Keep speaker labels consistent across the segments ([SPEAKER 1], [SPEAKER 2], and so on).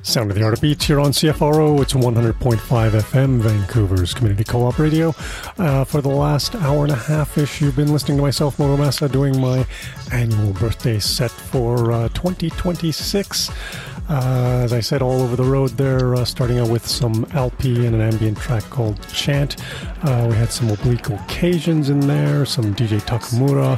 [SPEAKER 1] Sound of the Art of Beats here on CFRO. It's 100.5 FM, Vancouver's community co-op radio. For the last hour and a half-ish, you've been listening to myself, Moto Massa, doing my annual birthday set for 2026. As I said, all over the road there, starting out with some LP and an ambient track called Chant. We had some Oblique Occasions in there, some DJ Takamura,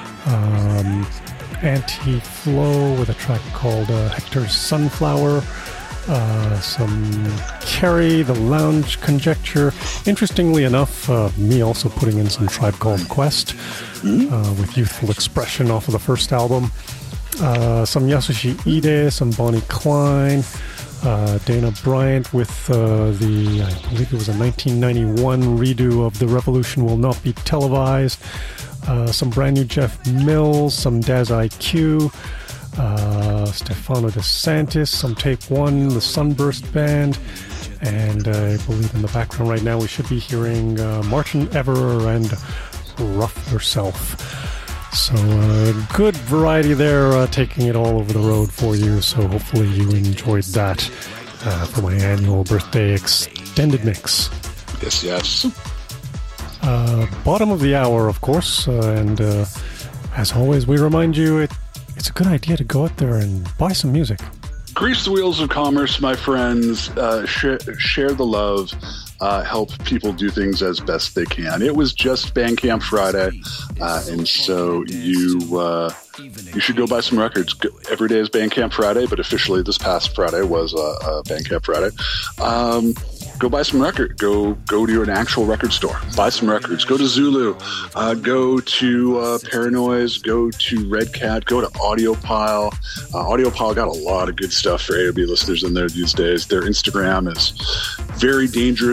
[SPEAKER 1] Anti-Flow with a track called Hector's Sunflower, some Kerry, The Lounge Conjecture. Interestingly enough, me also putting in some Tribe Called Quest with Youthful Expression off of the first album. Some Yasushi Ide, some Bonnie Klein, Dana Bryant with I believe it was a 1991 redo of The Revolution Will Not Be Televised. Some brand new Jeff Mills, some Daz IQ, Stefano DeSantis, some Tape One, the Sunburst Band, and I believe in the background right now we should be hearing Martin Everer and Rough Yourself. So good variety there, taking it all over the road for you, so hopefully you enjoyed that for my annual birthday extended mix.
[SPEAKER 2] Yes.
[SPEAKER 1] Bottom of the hour, of course, and as always, we remind you it's a good idea to go out there and buy some music.
[SPEAKER 2] Grease the wheels of commerce, my friends. Share the love. Help people do things as best they can. It was just Bandcamp Friday, and so you should go buy some records. Every day is Bandcamp Friday, but officially this past Friday was Bandcamp Friday. Go buy some record. Go to an actual record store. Buy some records. Go to Zulu. Go to Paranoise. Go to Red Cat. Go to Audiopile. Audiopile got a lot of good stuff for A or B listeners in there these days. Their Instagram is very dangerous